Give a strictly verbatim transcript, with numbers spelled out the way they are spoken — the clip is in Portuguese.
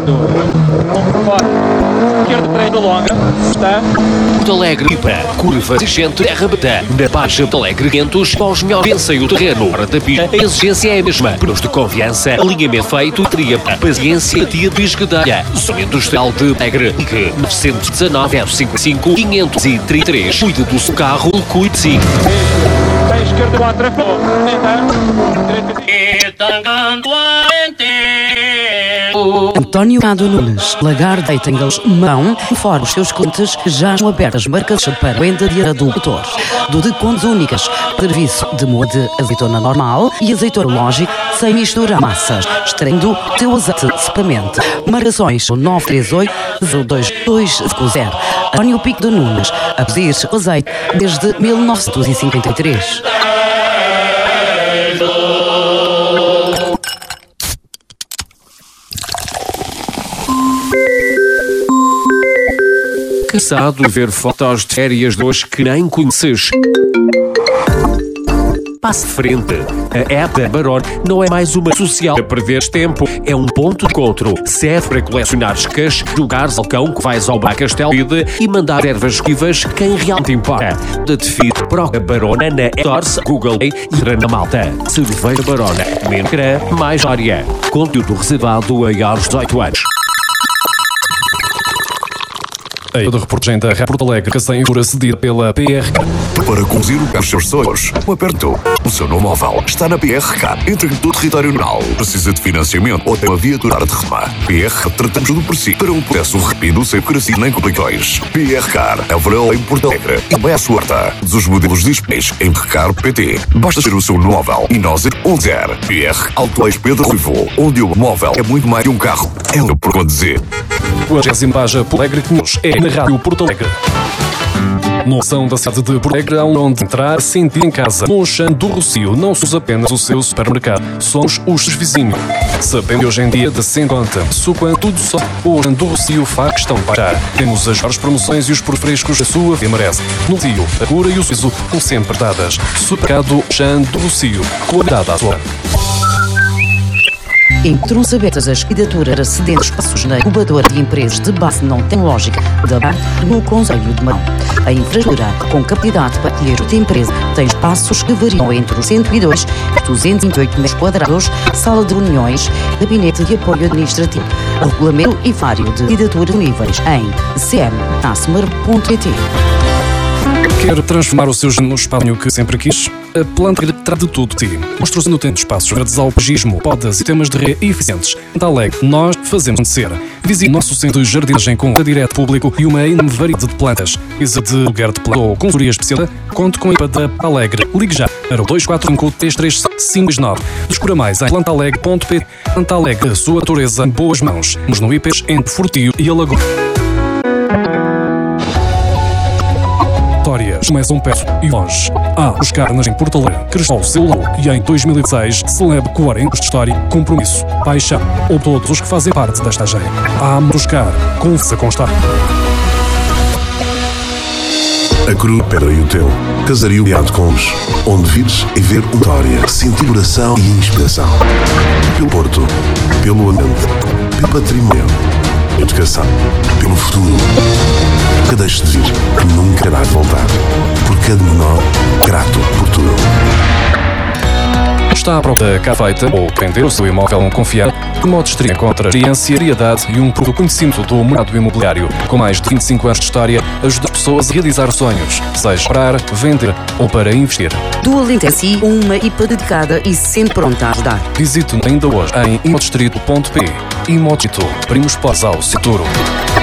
Esquerdo treino longa. Está. Porto Alegre para curva de gente terra beta. Na baixa Porto Alegre Ventos, aos melhores vencem o terreno. Fora da pista, a exigência é a mesma. Pneus de confiança, alinhamento feito, tria paciência, tia de esquedalha. Som Industrial de Alegre. nove um nove, zero cinco cinco, cinco três três. Cuide do seu carro, cuide-se. Tem esquerda quatro. António Cado Nunes, Lagarde Eitengels, Mão, informa os seus clientes que já estão abertas marcas para venda de adultores, do de contas únicas, serviço de moa de azeitona normal e azeitona lógico sem misturar massas, extraindo teu azeite separamento. Marcações nove três oito, zero dois dois cinco zero. António Pico de Nunes, a pedir o azeite desde mil novecentos e cinquenta e três. Cansado de ver fotos de férias de hoje que nem conheces? Passe frente. A app da Baron não é mais uma social a perder tempo. É um ponto de encontro. Serve para colecionar escas, jogares ao cão que vais ao bar Castelo e mandar ervas vivas quem realmente importa. De defeat, procura Barona na Stores, Google Play e na Malta. Cerveja Barona. Menos crã, mais história. Conteúdo reservado a aos dezoito anos. A de reportagem da Rádio Porto Alegre, Cacém, por cedida pela P R K. Para conduzir os seus sonhos, o aperto. O seu novo móvel está na P R K. Entre em todo o território nacional. Precisa de financiamento ou tem uma viatura de remar. P R K, tratamos tudo por si. Para um processo rápido, sem burocracia nem complicações. P R K, é o verão em Porto Alegre. E bem à sua horta. Dos modelos disponíveis em Recar P T. Basta ser o seu móvel e nós onde zero. P R Auto Pedro Ruivo. Onde o móvel é muito mais que um carro. É um por conduzir. O agésimo Baja Porto Alegre quinhentos é na Rádio Porto Alegre. No ação da cidade de Porto Alegre, há onde entrar, sentir em casa. No Oxã do Rocio, não somos apenas o seu supermercado, somos os seus vizinhos. Sabendo hoje em dia de sem conta, suquando tudo só, o Oxã do Rocio faz questão de parar. Temos as melhores promoções e os perfrescos que a sua vida merece. No Rio, a cura e o sorriso, com sempre dadas. Supermercado Oxã do Rocio, qualidade à sua. Entrou-se abertas as candidaturas para ceder espaços na incubadora de empresas de base não tecnológica da B A R no Conselho de Mão. A infraestrutura, com capacidade para acolher outra empresa, tem espaços que variam entre os cento e dois e duzentos e vinte e oito metros quadrados, sala de reuniões, gabinete de apoio administrativo, regulamento e vário de candidaturas disponíveis em c m tasmer ponto p t. Quer transformar o seu género no espaço que sempre quis? A Planta Alegre trata de tudo de ti. Construção no tempo de espaços verdes ao pagismo, podas e temas de rede eficientes. Planta Alegre, nós fazemos acontecer. Visite nosso centro de jardinagem com a direto público e uma enorme variedade de plantas. Precisa de lugar de planta ou consultoria especial? Conte com a I P A da Planta Alegre. Ligue já para o dois quatro cinco, três três cinco nove. Descubra mais em planta alegre ponto p t. Planta Alegre, a sua natureza em boas mãos. Estamos no I P E S entre Fortio e Alagoas. Histórias começam perto e longe. Há os carnas em Porto Alegre, cresceu o seu logo e em dois mil e dezesseis celebre quarenta anos de história, compromisso, paixão ou todos os que fazem parte desta agenda. Há Moscar, confiança constar. A Cruz Pedra e o Teu. Casario Beato Comes. Onde vires e ver uma história, sentir oração e inspiração. Pelo Porto, pelo ambiente, pelo patrimônio, educação, pelo futuro. Nunca deixes de vir, que nunca irás voltar. Por cada menor, grato por tudo. Está à procura da casa feita ou vender o seu imóvel a confiar? De modo estranho contra a experiência, seriedade e um profundo conhecimento do mercado imobiliário. Com mais de vinte e cinco anos de história, ajuda as pessoas a realizar sonhos, seja para vender ou para investir. Do Alentejo, uma I P A dedicada e sempre pronta a ajudar. Visite-nos ainda hoje em imodistrito ponto p. Imodistrito, primos pós ao futuro.